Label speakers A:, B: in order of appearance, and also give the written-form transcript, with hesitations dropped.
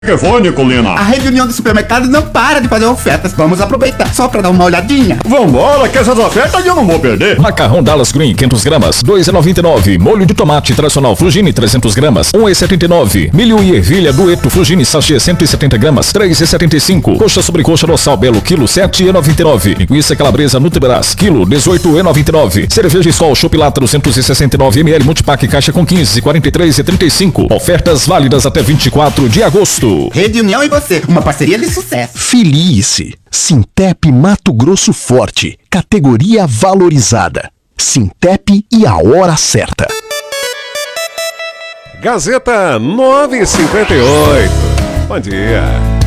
A: Telefone, Colina.
B: A Rede União de Supermercados não para de fazer ofertas. Vamos aproveitar só pra dar uma olhadinha.
A: Vambora, que essas ofertas eu não vou perder.
C: Macarrão Dallas Green, 500 gramas, 2,99. Molho de tomate tradicional Fugini, 300 gramas, 1,79. Milho e ervilha Dueto Fugini, sachê, 170 gramas, 3,75. Coxa sobre coxa dorsal Belo, quilo, 7,99. Linguiça calabresa Nutribras, quilo, 18,99. Cerveja Skol Chopp Lata, 269 ml, multipack, caixa com 15, 43,35. Ofertas válidas até 24 de agosto.
B: Rede União e você, uma parceria de sucesso.
D: Filie-se. Sintep Mato Grosso Forte. Categoria valorizada. Sintep e a hora certa.
E: Gazeta 9:58. Bom dia.